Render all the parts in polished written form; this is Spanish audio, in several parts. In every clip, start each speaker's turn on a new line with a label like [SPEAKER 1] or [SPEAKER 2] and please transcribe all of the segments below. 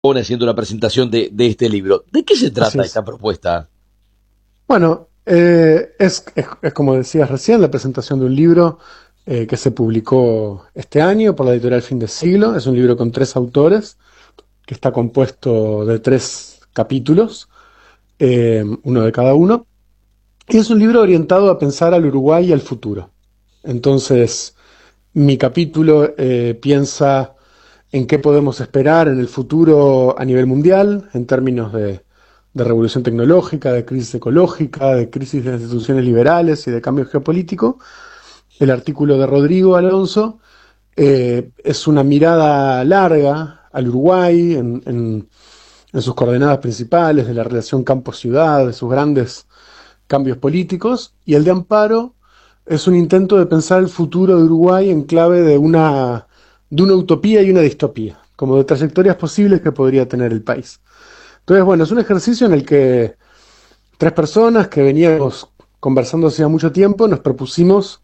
[SPEAKER 1] haciendo la presentación de este libro. ¿De qué se trata esta propuesta?
[SPEAKER 2] Bueno, es como decías recién, la presentación de un libro que se publicó este año por la editorial Fin de Siglo. Es un libro con 3 autores, que está compuesto de 3 capítulos, uno de cada uno. Y es un libro orientado a pensar al Uruguay y al futuro. Entonces, mi capítulo piensa en qué podemos esperar en el futuro a nivel mundial, en términos de revolución tecnológica, de crisis ecológica, de crisis de instituciones liberales y de cambio geopolítico. El artículo de Rodrigo Alonso es una mirada larga al Uruguay en sus coordenadas principales, de la relación campo-ciudad, de sus grandes cambios políticos, y el de Amparo es un intento de pensar el futuro de Uruguay en clave de una utopía y una distopía, como de trayectorias posibles que podría tener el país. Entonces, bueno, es un ejercicio en el que 3 personas que veníamos conversando hace mucho tiempo nos propusimos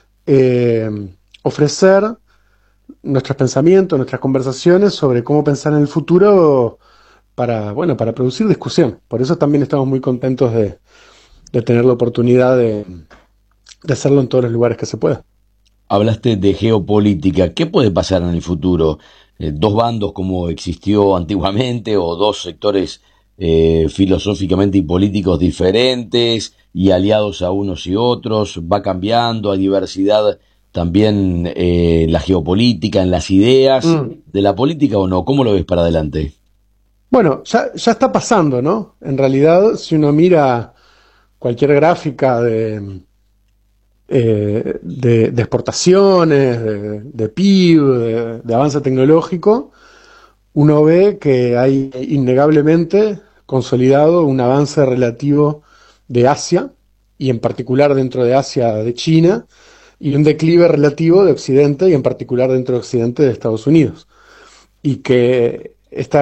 [SPEAKER 2] ofrecer nuestros pensamientos, nuestras conversaciones sobre cómo pensar en el futuro para producir discusión. Por eso también estamos muy contentos de tener la oportunidad de hacerlo en todos los lugares que se pueda.
[SPEAKER 1] Hablaste de geopolítica. ¿Qué puede pasar en el futuro? ¿2 bandos como existió antiguamente o 2 sectores filosóficamente y políticos diferentes y aliados a unos y otros? ¿Va cambiando? ¿Hay diversidad también la geopolítica, en las ideas de la política o no? ¿Cómo lo ves para adelante?
[SPEAKER 2] Bueno, ya está pasando, ¿no? En realidad, si uno mira cualquier gráfica de exportaciones, de PIB, de avance tecnológico, uno ve que hay innegablemente consolidado un avance relativo de Asia, y en particular dentro de Asia de China, y un declive relativo de Occidente, y en particular dentro de Occidente de Estados Unidos. Y que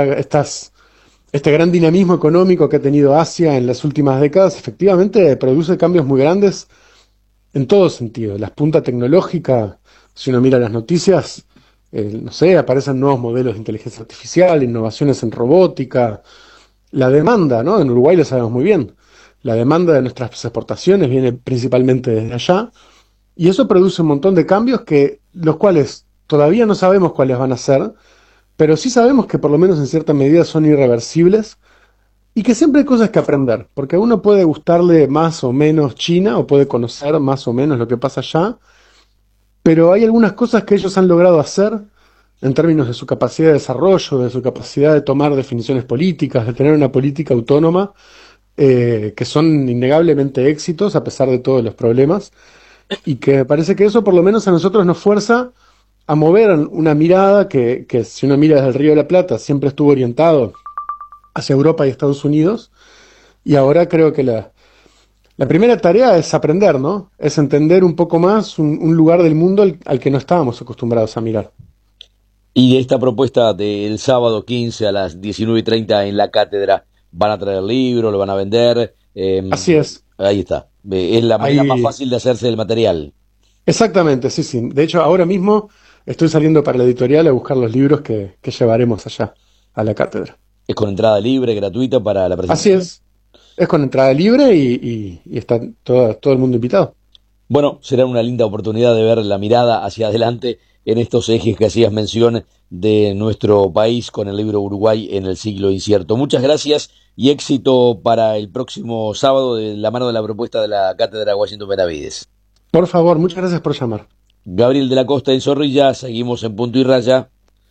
[SPEAKER 2] este gran dinamismo económico que ha tenido Asia en las últimas décadas efectivamente produce cambios muy grandes en todo sentido. La punta tecnológica, si uno mira las noticias, aparecen nuevos modelos de inteligencia artificial, innovaciones en robótica. La demanda, ¿no? En Uruguay lo sabemos muy bien. La demanda de nuestras exportaciones viene principalmente desde allá, y eso produce un montón de cambios los cuales todavía no sabemos cuáles van a ser, pero sí sabemos que por lo menos en cierta medida son irreversibles, y que siempre hay cosas que aprender, porque a uno puede gustarle más o menos China, o puede conocer más o menos lo que pasa allá, pero hay algunas cosas que ellos han logrado hacer en términos de su capacidad de desarrollo, de su capacidad de tomar definiciones políticas, de tener una política autónoma, que son innegablemente éxitos a pesar de todos los problemas, y que me parece que eso por lo menos a nosotros nos fuerza a mover una mirada que si uno mira desde el Río de la Plata siempre estuvo orientado hacia Europa y Estados Unidos, y ahora creo que la primera tarea es aprender, ¿no? Es entender un poco más un lugar del mundo al que no estábamos acostumbrados a mirar.
[SPEAKER 1] Y de esta propuesta del sábado 15 a las 19:30 en la cátedra, ¿van a traer el libro, lo van a vender?
[SPEAKER 2] Así es.
[SPEAKER 1] Ahí está. Es la manera más fácil de hacerse del material.
[SPEAKER 2] Exactamente, sí. De hecho, ahora mismo estoy saliendo para la editorial a buscar los libros que llevaremos allá, a la cátedra.
[SPEAKER 1] ¿Es con entrada libre, gratuita para la presentación?
[SPEAKER 2] Así es con entrada libre y está todo el mundo invitado.
[SPEAKER 1] Bueno, será una linda oportunidad de ver la mirada hacia adelante en estos ejes que hacías mención de nuestro país con el libro Uruguay en el siglo incierto. Muchas gracias y éxito para el próximo sábado de la mano de la propuesta de la Cátedra Washington Benavides.
[SPEAKER 2] Por favor, muchas gracias por llamar.
[SPEAKER 1] Gabriel de la Costa en Zorrilla, seguimos en Punto y Raya.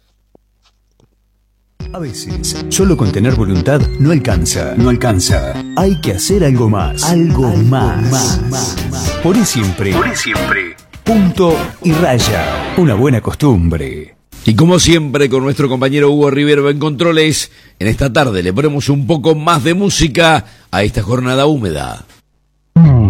[SPEAKER 3] A veces, solo con tener voluntad no alcanza. Hay que hacer algo más. Algo más. Por ahí siempre. Punto y Raya. Una buena costumbre.
[SPEAKER 1] Y como siempre, con nuestro compañero Hugo Rivero en controles, en esta tarde le ponemos un poco más de música a esta jornada húmeda.